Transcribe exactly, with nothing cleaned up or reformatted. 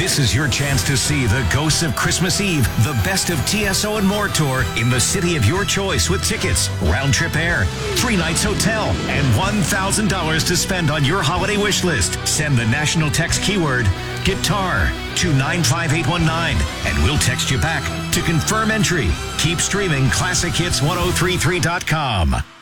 This is your chance to see the Ghosts of Christmas Eve, the Best of T S O and More tour in the city of your choice with tickets, round-trip air, three nights hotel, and one thousand dollars to spend on your holiday wish list. Send the national text keyword guitar to nine five eight one nine and we'll text you back to confirm entry. Keep streaming classic hits ten thirty-three dot com.